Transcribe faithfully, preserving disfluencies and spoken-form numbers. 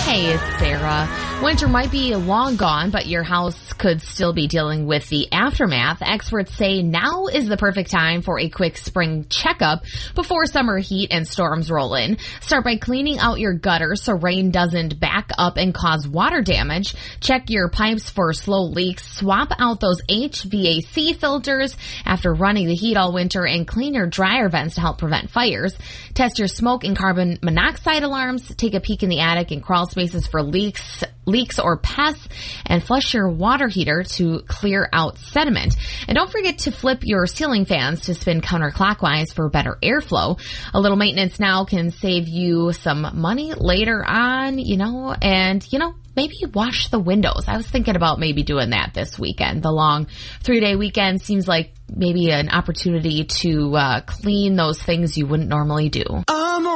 Hey, it's Sarah. Winter might be long gone, but your house could still be dealing with the aftermath. Experts say now is the perfect time for a quick spring checkup before summer heat and storms roll in. Start by cleaning out your gutters so rain doesn't back up and cause water damage. Check your pipes for slow leaks. Swap out those H V A C filters after running the heat all winter, and clean your dryer vents to help prevent fires. Test your smoke and carbon monoxide alarms. Take a peek in the attic and crawl spaces for leaks, leaks or pests, and flush your water heater to clear out sediment. And don't forget to flip your ceiling fans to spin counterclockwise for better airflow. A little maintenance now can save you some money later on, you know, and, you know, maybe wash the windows. I was thinking about maybe doing that this weekend. The long three-day weekend seems like maybe an opportunity to uh, clean those things you wouldn't normally do. I'm